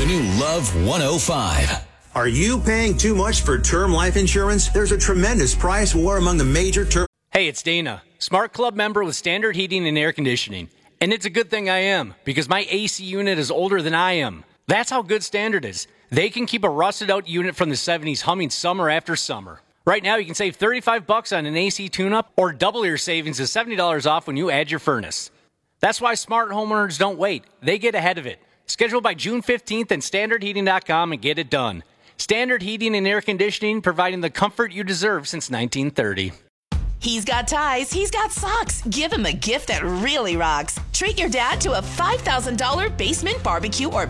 The new Love 105. Are you paying too much for term life insurance? There's a tremendous price war among the major term. Hey, it's Dana, Smart Club member with Standard Heating and Air Conditioning. And it's a good thing I am, because my AC unit is older than I am. That's how good Standard is. They can keep a rusted-out unit from the 70s humming summer after summer. Right now, you can save $35 on an AC tune-up, or double your savings to $70 off when you add your furnace. That's why smart homeowners don't wait. They get ahead of it. Schedule by June 15th at standardheating.com and get it done. Standard Heating and Air Conditioning, providing the comfort you deserve since 1930. He's got ties, he's got socks. Give him a gift that really rocks. Treat your dad to a $5,000 basement barbecue or